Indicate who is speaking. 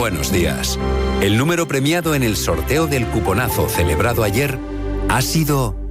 Speaker 1: Buenos días. El número premiado en el sorteo del cuponazo celebrado ayer ha sido